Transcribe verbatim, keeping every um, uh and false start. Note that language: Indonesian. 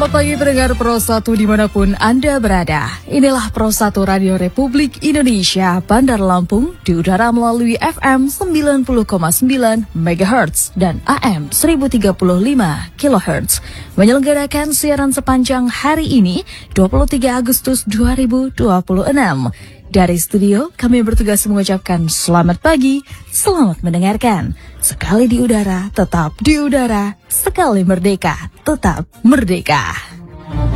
Selamat pagi pendengar Pro satu dimanapun Anda berada. Inilah Pro satu Radio Republik Indonesia Bandar Lampung di udara melalui F M sembilan puluh koma sembilan megahertz dan A M seribu tiga puluh lima kilohertz. Menyelenggarakan siaran sepanjang hari ini dua puluh tiga Agustus dua ribu dua puluh enam. Dari studio, kami bertugas mengucapkan selamat pagi, selamat mendengarkan. Sekali di udara, tetap di udara. Sekali merdeka, tetap merdeka.